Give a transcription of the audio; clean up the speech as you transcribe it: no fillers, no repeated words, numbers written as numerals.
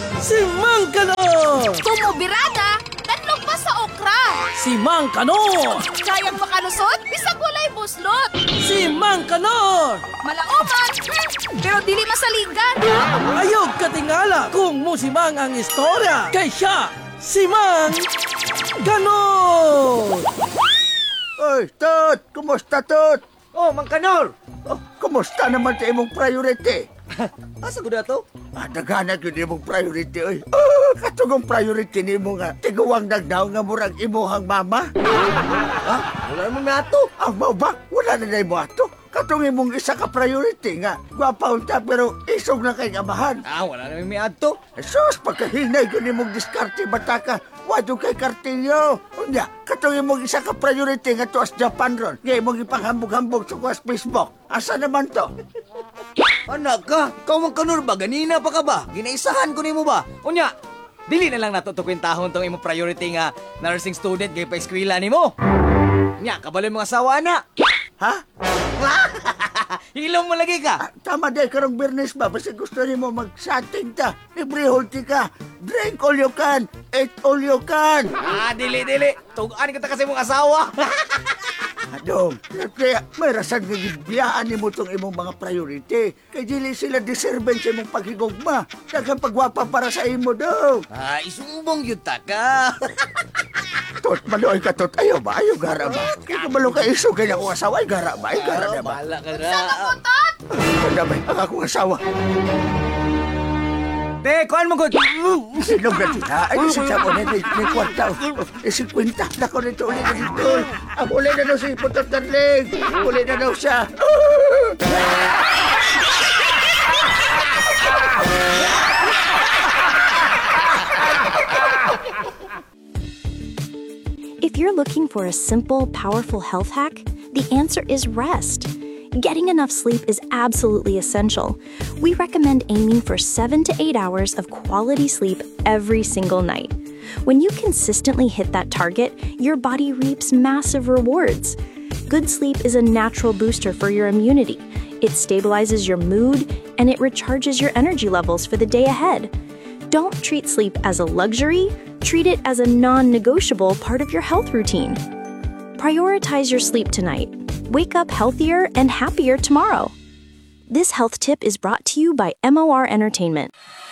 Si Mang Kanor! Tumubirada, tatlong pa sa okra. Si Mang Kanor! Kayang makalusot, bisag walay buslot. Si Mang Kanor! Malaoman, pero dili masaligan. Ayog katingala kung musimang ang istorya. Kay siya, si Mang Kanor! Oy, Tot! Kumusta, Tot? Oh, Mang Kanor! Oh, kumusta naman sa imong priority? Asa ko na to? Daghanag yun imong priority, oy. Katugong priority ni mo nga. Tiguwang nagdaw nga murag imuhang mama. Wala naman na to. Ang mau ba? Wala na na mo ato. Katong imong isa ka priority nga. Gwapa unta pero isog na kay amahan. Wala naman may ato. Sus, pagkahinay ko ni mong diskarte bataka. Wado kay kartilyo. Unya, katong imong isa ka priority nga to as Japan ron. Nga imong ipanghambog-hambog sa kuwas Facebook. Asa naman to? Anak ka, ikaw Mang Kanor ba? Ganina pa ka ba? Ginaisahan ko ni mo ba? Unya, dili na lang natutukwintahon tong imong priority nga nursing student kay pa-eskwela ni mo. Nya, kabalo mga asawa na. Ha? Hilom mo lagi ka. Tama day karong Bernes ba? Basta gusto ni mo mag-setting ta. Libre hulti ka. Drink all you can. Eat all you can. Dili. Tugaan kita kasi mong asawa. Adong, kaya may rasan nga gibiyaan ni mo itong imong mga priority. Kaya dili sila deserve sa imong paghigugma. Daghang pagwapa para sa imo, dong. Isumbong yun ta ka. Tot, maloy ka, Tot. Ayaw ba? Ayaw gara ba? Kaya kabalo ka iso, kaya akong asawa. Ay, gara ba? Ay, gara na ba? Bahala ka na. Sama ko, Tot! Kadamay, ang akong asawa. Te, kuhan mo ko. Sinong na sila? Ay, siya mo na may kwarta. 50 na ko nito ulit na dito. Ang uli na daw si Putot Darling. Uli na daw siya. If you're looking for a simple, powerful health hack, the answer is rest. Getting enough sleep is absolutely essential. We recommend aiming for 7 to 8 hours of quality sleep every single night. When you consistently hit that target, your body reaps massive rewards. Good sleep is a natural booster for your immunity. It stabilizes your mood, and it recharges your energy levels for the day ahead. Don't treat sleep as a luxury, treat it as a non-negotiable part of your health routine. Prioritize your sleep tonight. Wake up healthier and happier tomorrow. This health tip is brought to you by MOR Entertainment.